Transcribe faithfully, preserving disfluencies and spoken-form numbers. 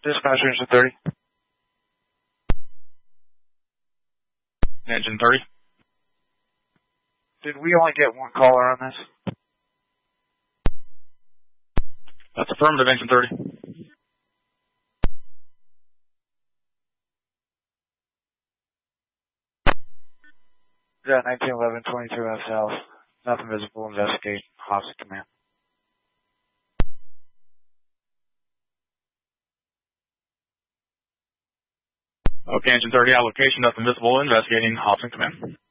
Dispatcher engine thirty. Engine thirty. Did we only get one caller on this? That's affirmative, engine thirty. Yeah, nineteen eleven, twenty-two F South. Nothing visible. Investigate. Hostage command. Okay, engine thirty, allocation, nothing visible. Investigating. Hostage command.